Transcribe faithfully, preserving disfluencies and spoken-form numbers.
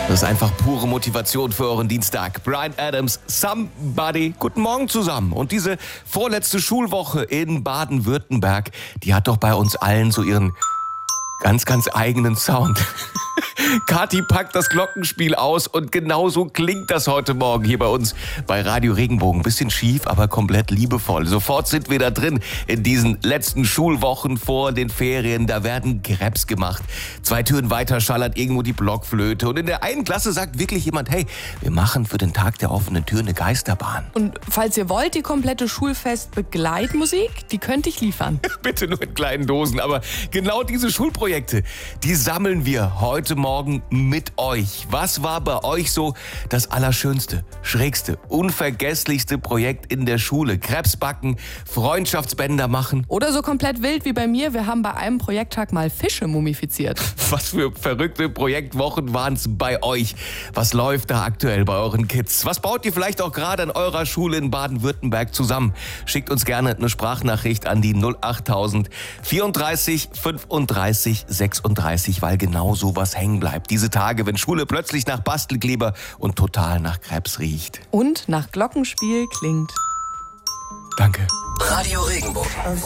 Das ist einfach pure Motivation für euren Dienstag. Bryan Adams, Somebody. Guten Morgen zusammen. Und diese vorletzte Schulwoche in Baden-Württemberg, die hat doch bei uns allen so ihren ganz, ganz eigenen Sound. Kathi packt das Glockenspiel aus und genauso klingt das heute Morgen hier bei uns bei Radio Regenbogen. Bisschen schief, aber komplett liebevoll. Sofort sind wir da drin in diesen letzten Schulwochen vor den Ferien. Da werden Crêpes gemacht. Zwei Türen weiter schallert irgendwo die Blockflöte. Und in der einen Klasse sagt wirklich jemand, hey, wir machen für den Tag der offenen Tür eine Geisterbahn. Und falls ihr wollt, die komplette Schulfest-Begleitmusik, die könnte ich liefern. Bitte nur in kleinen Dosen. Aber genau diese Schulprojekte, die sammeln wir heute Morgen mit euch. Was war bei euch so das allerschönste, schrägste, unvergesslichste Projekt in der Schule? Crêpes backen, Freundschaftsbänder machen. Oder so komplett wild wie bei mir, wir haben bei einem Projekttag mal Fische mumifiziert. Was für verrückte Projektwochen waren es bei euch? Was läuft da aktuell bei euren Kids? Was baut ihr vielleicht auch gerade an eurer Schule in Baden-Württemberg zusammen? Schickt uns gerne eine Sprachnachricht an die null acht tausend vierunddreißig fünfunddreißig sechsunddreißig, weil genau sowas hängen bleibt. Diese Tage, wenn Schule plötzlich nach Bastelkleber und total nach Crêpes riecht. Und nach Glockenspiel klingt. Danke. Radio Regenbogen.